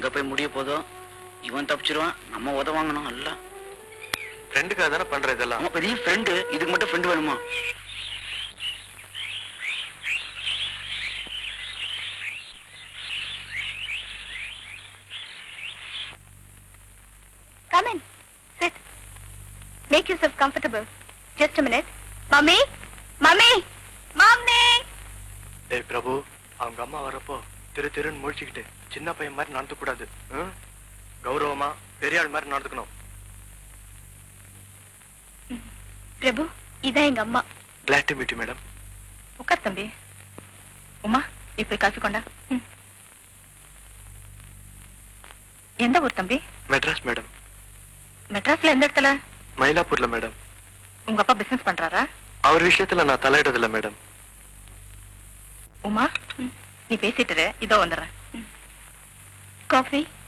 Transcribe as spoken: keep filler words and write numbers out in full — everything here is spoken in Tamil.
எங்க போய் முடிய போதோ. இவன் தப்பிச்சிருவான், நம்ம உத வாங்கணும். அல்ல ஃப்ரெண்டுக்காக தானே பண்ற இதெல்லாம். பெரிய ஃப்ரெண்டு, இதுக்கு மட்டும் ஃப்ரெண்டு வேணுமா? Come in. Sit. Make yourself comfortable. Just a minute. Mummy? Mummy? Mummy? டேய் பிரபு, அவங்க அம்மா வரப்போ திரு திருன்னு முழிச்சுக்கிட்டு சின்ன பையன் மாதிரி நடந்து கூடாது. கௌரவமா பெரிய ஆள் மாதிரி நடந்துக்கணும். பிரபு, இதான் எங்க அம்மா. Glad to meet you, madam. உட்கார் தம்பி. உமா, இப்ப காஃபி கொண்டா. எந்த ஊர் தம்பி? மெட்ராஸ் மேடம். மெட்ராஸ்ல எந்த இடத்துல? மயிலாப்பூர்ல மேடம். உங்க அப்பா பிசினஸ் பண்றாரா? அவர் விஷயத்துல நான் தலையிடதில்ல மேடம். உமா, நீ பேசிட்டு இதோ வந்துடுறேன். காஃபி?